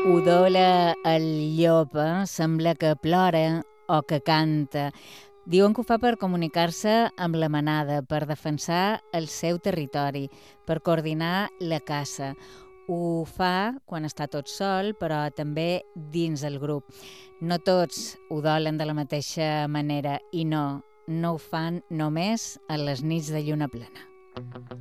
Udola el llop, sembla que plora o que canta. Diuen que ho fa per comunicar-se amb la manada, per defensar el seu territori, per coordinar la caça. Ho fa quan està tot sol, però també dins el grup. No tots udolen de la mateixa manera i no ho fan només a les nits de lluna plena.